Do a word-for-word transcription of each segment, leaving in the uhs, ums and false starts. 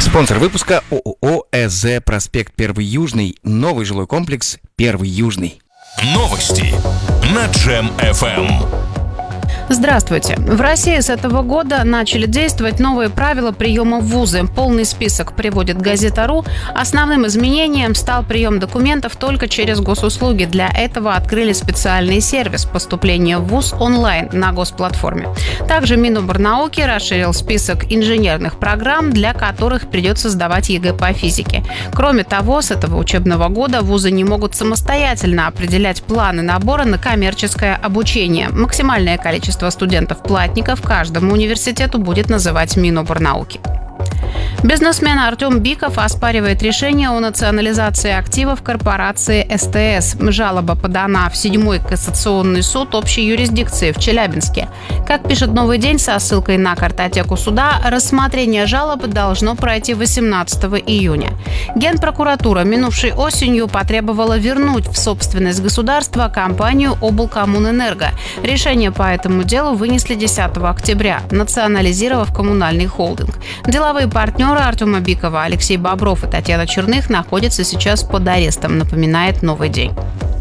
Спонсор выпуска ООО ЭЗ «Проспект Первый Южный». Новый жилой комплекс «Первый Южный». Новости на Джем эф эм. Здравствуйте. В России с этого года начали действовать новые правила приема в вузы. Полный список приводит Газета.ру. Основным изменением стал прием документов только через госуслуги. Для этого открыли специальный сервис поступления в вуз онлайн на госплатформе. Также Миноборнауки расширил список инженерных программ, для которых придется сдавать ЕГЭ по физике. Кроме того, с этого учебного года вузы не могут самостоятельно определять планы набора на коммерческое обучение. Максимальное количество студентов-платников каждому университету будет называть Миноборнауки. Бизнесмен Артем Биков оспаривает решение о национализации активов корпорации СТС. Жалоба подана в седьмой кассационный суд общей юрисдикции в Челябинске. Как пишет «Новый день» со ссылкой на картотеку суда, рассмотрение жалобы должно пройти восемнадцатого июня. Генпрокуратура минувшей осенью потребовала вернуть в собственность государства компанию облкоммунэнерго. Решение по этому делу вынесли десятого октября, национализировав коммунальный холдинг. Деловые партнеры Артема Бикова Алексей Бобров и Татьяна Черных находятся сейчас под арестом, напоминает «Новый день».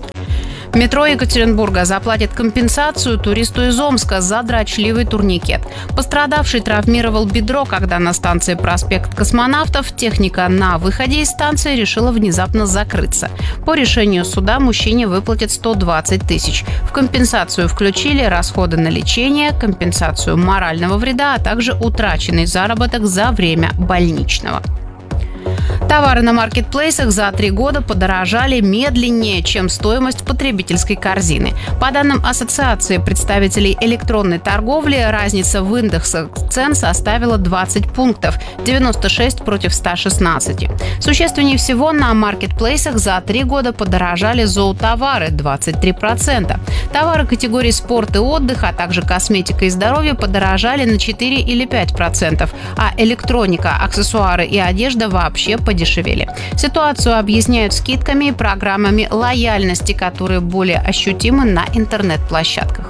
Метро Екатеринбурга заплатит компенсацию туристу из Омска за дрочливый турникет. Пострадавший травмировал бедро, когда на станции проспект Космонавтов техника на выходе из станции решила внезапно закрыться. По решению суда мужчине выплатят сто двадцать тысяч. В компенсацию включили расходы на лечение, компенсацию морального вреда, а также утраченный заработок за время больничного. Товары на маркетплейсах за три года подорожали медленнее, чем стоимость потребительской корзины. По данным Ассоциации представителей электронной торговли, разница в индексах цен составила двадцать пунктов, девяносто шесть против ста шестнадцати. Существеннее всего на маркетплейсах за три года подорожали зоотовары – двадцать три процента. Товары категории спорт и отдых, а также косметика и здоровье подорожали на четыре или пять процентов, а электроника, аксессуары и одежда вообще подешевели. Ситуацию объясняют скидками и программами лояльности, которые более ощутимы на интернет-площадках.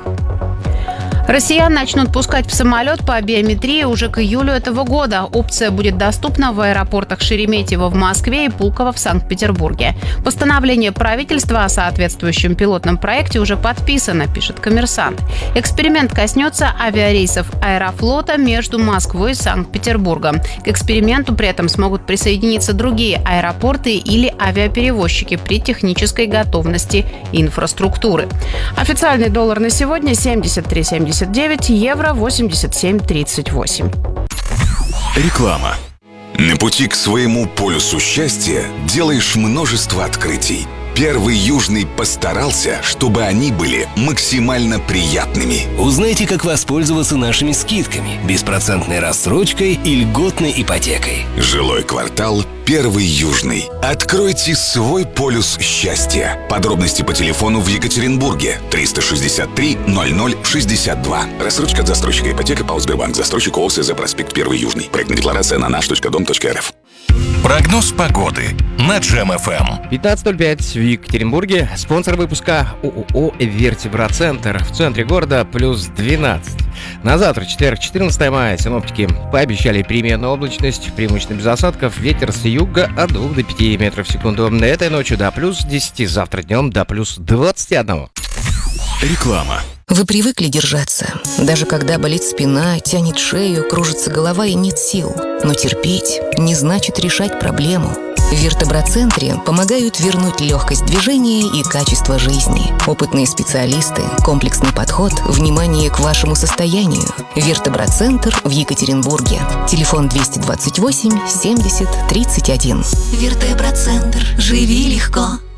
Россиян начнут пускать в самолет по биометрии уже к июлю этого года. Опция будет доступна в аэропортах Шереметьево в Москве и Пулково в Санкт-Петербурге. Постановление правительства о соответствующем пилотном проекте уже подписано, пишет «Коммерсант». Эксперимент коснется авиарейсов Аэрофлота между Москвой и Санкт-Петербургом. К эксперименту при этом смогут присоединиться другие аэропорты или авиаперевозчики при технической готовности инфраструктуры. Официальный доллар на сегодня семьдесят три семьдесят девять, евро восемьдесят семь тридцать восемь. Реклама. На пути к своему полюсу счастья делаешь множество открытий. Первый Южный постарался, чтобы они были максимально приятными. Узнайте, как воспользоваться нашими скидками, беспроцентной рассрочкой и льготной ипотекой. Жилой квартал Первый Южный. Откройте свой полюс счастья. Подробности по телефону в Екатеринбурге триста шестьдесят три ноль ноль шестьдесят два. Рассрочка от застройщика ипотека ПАО Сбербанк. Застройщик ООО ЭЗ «Проспект Первый Южный». Проектная декларация на наш точка дом точка эр эф. Прогноз погоды на Джем эф эм. пятнадцать ноль пять в Екатеринбурге. Спонсор выпуска ООО «Вертебрацентр». В центре города плюс двенадцать. На завтра, четверг, четырнадцатого мая, синоптики пообещали переменную облачность, преимущественно без осадков, ветер с юга от двух до пяти метров в секунду. Этой ночью до плюс десяти, завтра днем до плюс двадцати одного. Реклама. Вы привыкли держаться, даже когда болит спина, тянет шею, кружится голова и нет сил. Но терпеть не значит решать проблему. В Вертебрацентре помогают вернуть легкость движения и качество жизни. Опытные специалисты, комплексный подход, внимание к вашему состоянию. Вертебрацентр в Екатеринбурге. Телефон двести двадцать восемь семьдесят тридцать один. Вертебрацентр. Живи легко.